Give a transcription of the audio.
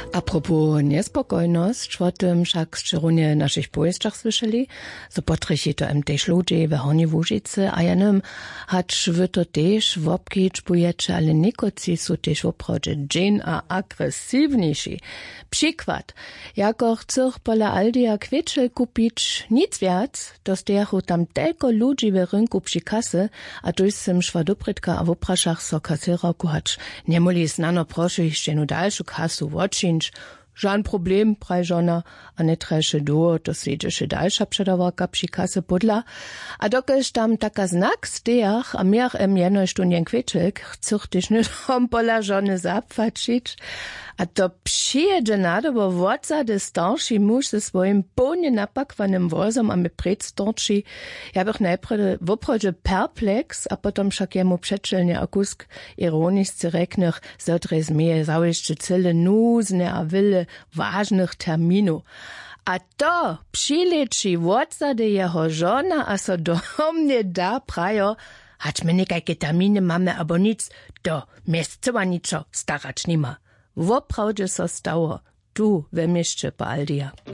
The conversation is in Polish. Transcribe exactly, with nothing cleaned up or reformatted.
Apropos niespokojność, o tym však szczególnie w naszych powieściach słyszeli, so potrychi to im też ludzie w Horni Łużycy, a janem hacz wy to też wopkić bujecie, ale nikoci są też oprodzie dżin a agresywniejsi. Przykład, jako chcesz pola Aldia kwiecie kupić nic wiac, to stejachu tam tylko ludzi w rynku przy kasy, a tu jest im szwadoprytka, a w opraszach so kasera kuhacz, nie moli znano proszę jeszcze no dalszą kasu wodzinć. Żan problem, praj żona, a nie treše do, to siedziše dalsza przedawarka przy kasy podla. A dokelž tam taka znak stejach, a miach em jenoś tu njen kwieczek, chcych tyś nie tam pola żony zapfačić. A to przyjedzie nado, bo wodza de starszy muž ze swoim polnie napakwanym wozom a mi predstorczy. Ja bych najpierw woprodzie perplex, a potom však jemu předčelnie akusk ironiski reknech, zotre zmije zawieszcze cyle nuzne a wille ważnych terminów. A to přileči wodza de jeho żona, a so do mnie da prajo, hać my nikajke terminy mamy, abo nic, to miejscowa niczo starać nima. Woprawdzie so stało tu we mieście Baldia.